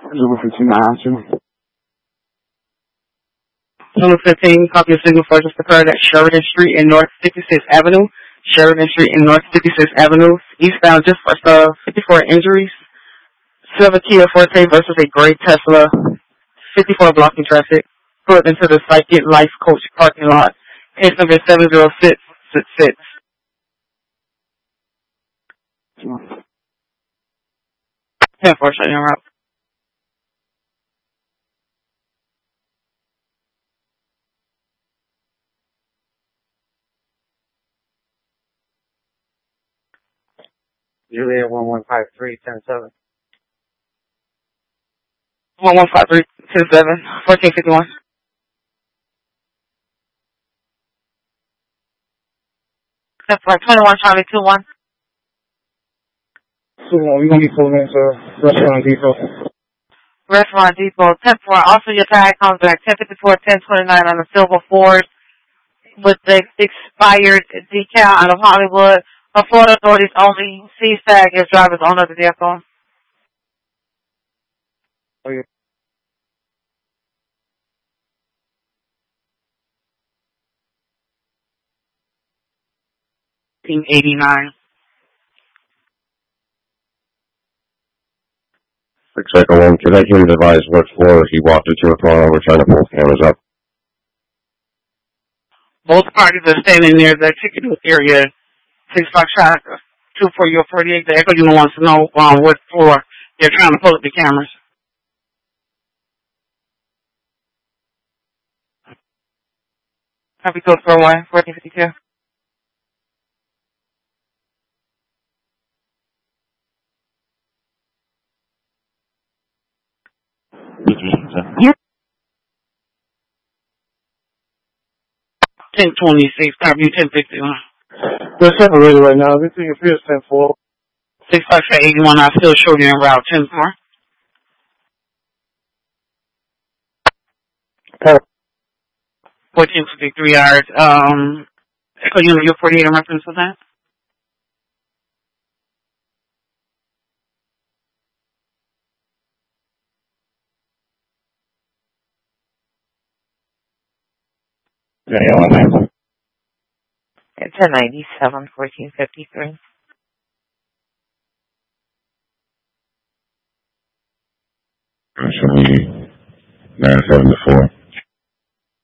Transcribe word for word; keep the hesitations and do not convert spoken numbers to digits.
Zulu fifteen nine two. Zulu fifteen, copy of signal for just occurred at Sheridan Street and North fifty-sixth Avenue. Sheridan Street and North fifty-sixth Avenue. Eastbound just for uh, fifty-four injuries. Silver Kia Forte versus a gray Tesla. fifty-four blocking traffic. Put into the Psychic Life Coach parking lot. Case number seven zero six six six. ten four, shut your route. Juliet one one five three ten seven. one one five three ten seven. fourteen fifty-one. That's right, twenty-one Charlie two one. So we're gonna be pulling into Restaurant Depot. Restaurant Depot, ten four. Also, your tag comes back ten fifty-four, ten twenty-nine on the silver Ford with the expired decal out of Hollywood. For Florida authorities only. C tag if drivers owner of the vehicle. Okay. Team eighty-nine. six Echo one, can I hear him advise what floor he walked into a car? We're trying to pull cameras up. Both parties are standing near the ticket area. Six Foxtrot, two four U forty-eight. The Echo unit wants to know um, what floor they're trying to pull up the cameras. Copy code four one, fourteen fifty-two. ten twenty-six, copy ten fifty-one. We're separated right now. Everything appears ten four. six five eighty-one, I still showed you in route ten four. fourteen fifty-three hours. Um, Echo unit U forty-eight in reference to that? Yeah, yeah, It's a ninety-seven, fourteen fifty-three. Show me nine seven to four.